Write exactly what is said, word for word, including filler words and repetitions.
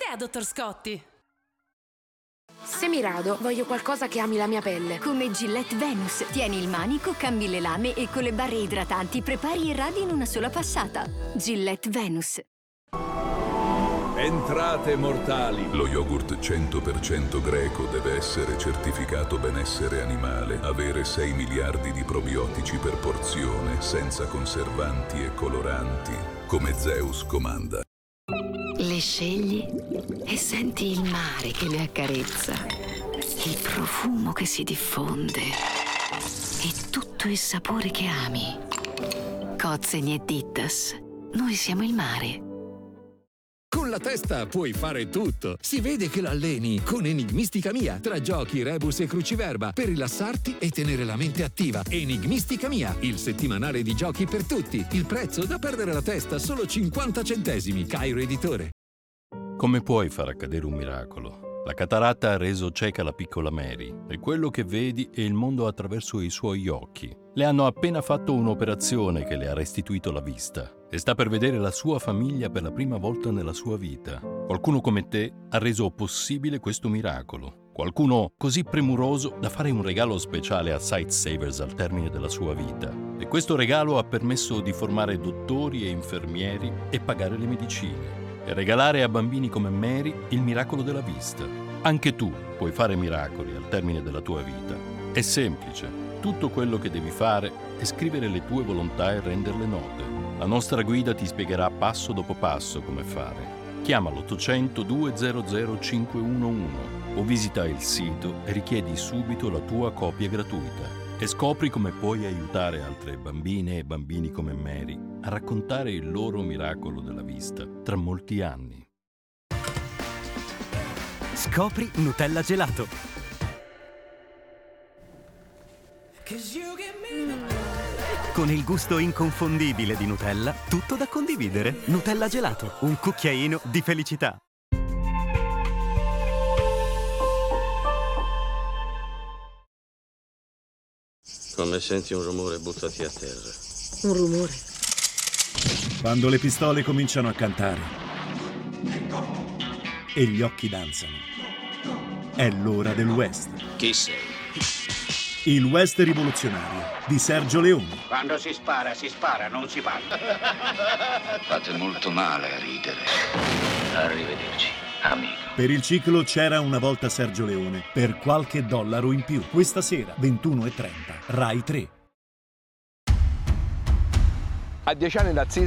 è, dottor Scotti? Se mi rado, voglio qualcosa che ami la mia pelle. Come Gillette Venus. Tieni il manico, cambi le lame e con le barre idratanti prepari e radi in una sola passata. Gillette Venus. Entrate mortali. Lo yogurt cento per cento greco deve essere certificato benessere animale, avere sei miliardi di probiotici per porzione, senza conservanti e coloranti, come Zeus comanda. Le scegli e senti il mare che le accarezza, il profumo che si diffonde e tutto il sapore che ami. Kozen e Dittas. Noi siamo il mare. Con la testa puoi fare tutto. Si vede che l'alleni con Enigmistica Mia. Tra giochi, rebus e cruciverba per rilassarti e tenere la mente attiva. Enigmistica Mia, il settimanale di giochi per tutti. Il prezzo da perdere la testa, solo cinquanta centesimi. Cairo Editore. Come puoi far accadere un miracolo? La cataratta ha reso cieca la piccola Mary e quello che vedi è il mondo attraverso i suoi occhi. Le hanno appena fatto un'operazione che le ha restituito la vista e sta per vedere la sua famiglia per la prima volta nella sua vita. Qualcuno come te ha reso possibile questo miracolo. Qualcuno così premuroso da fare un regalo speciale a Sight Savers al termine della sua vita. E questo regalo ha permesso di formare dottori e infermieri e pagare le medicine. E regalare a bambini come Mary il miracolo della vista. Anche tu puoi fare miracoli al termine della tua vita. È semplice. Tutto quello che devi fare è scrivere le tue volontà e renderle note. La nostra guida ti spiegherà passo dopo passo come fare. Chiama l'ottocento duecento cinquecentouno o visita il sito e richiedi subito la tua copia gratuita. E scopri come puoi aiutare altre bambine e bambini come Mary a raccontare il loro miracolo della vista tra molti anni. Scopri Nutella Gelato. Con il gusto inconfondibile di Nutella, tutto da condividere. Nutella Gelato, un cucchiaino di felicità. Come senti un rumore, buttati a terra. Un rumore. Quando le pistole cominciano a cantare e gli occhi danzano, è l'ora del West. Chi sei? Il West rivoluzionario di Sergio Leone. Quando si spara, si spara, non si parla. Fate molto male a ridere. Arrivederci, amico. Per il ciclo C'era una volta Sergio Leone, per qualche dollaro in più. Questa sera, ventuno e trenta, Rai tre. A dieci anni nazismo.